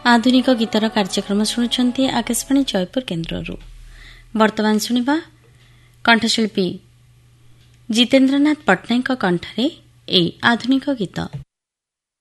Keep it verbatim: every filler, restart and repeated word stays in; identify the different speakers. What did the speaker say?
Speaker 1: आधुनिक गीतर कार्यक्रम शुणुंट आकाशवाणी जयपुर केन्द्र। वर्तमान शुणा कंठशिल्पी जितेन्द्रनाथ पट्टनायक कंठरे ए आधुनिक गीत।